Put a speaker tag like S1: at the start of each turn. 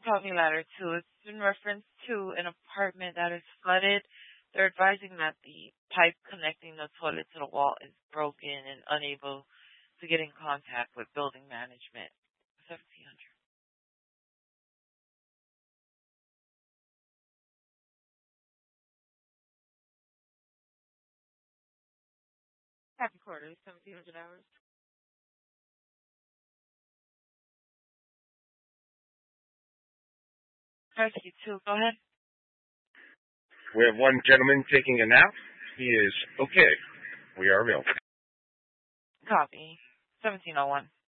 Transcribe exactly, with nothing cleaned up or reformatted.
S1: Copy ladder two. It's in reference to an apartment that is flooded. They're advising that the pipe connecting the toilet to the wall is broken and unable to get in contact with building management. seventeen hundred. Happy quarter, seventeen hundred hours. Rescue two, go ahead.
S2: We have one gentleman taking a nap. He is okay. We are available.
S1: Copy. seventeen oh one.